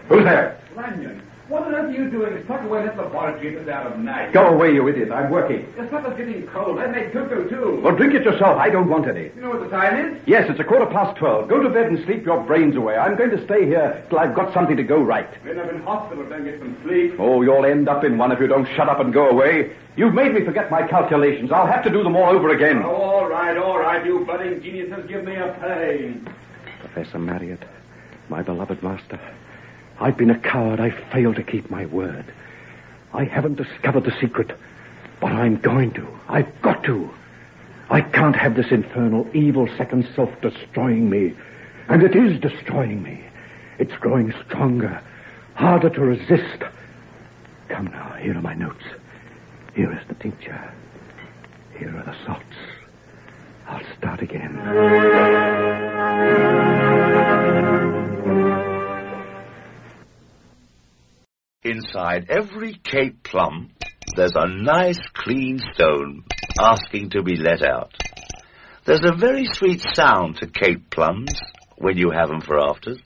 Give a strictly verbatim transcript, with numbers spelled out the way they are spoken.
Who's there? Lanyon, what on earth are you doing? Tuck away that laboratory and get out of night. Go away, you idiot. I'm working. The stuff is getting cold. I made cocoa, too. Well, drink it yourself. I don't want any. You know what the time is? Yes, it's a quarter past twelve. Go to bed and sleep your brains away. I'm going to stay here till I've got something to go right. End up in hospital, then get some sleep. Oh, you'll end up in one if you don't shut up and go away. You've made me forget my calculations. I'll have to do them all over again. Oh, all right, all right. You budding geniuses give me a pain. Professor Marriott, my beloved master, I've been a coward. I failed to keep my word. I haven't discovered the secret, but I'm going to. I've got to. I can't have this infernal, evil second self destroying me. And it is destroying me. It's growing stronger, harder to resist. Come now, here are my notes. Here is the tincture. Here are the salts. I'll start again. Inside every Cape plum, there's a nice clean stone asking to be let out. There's a very sweet sound to Cape plums when you have them for afters.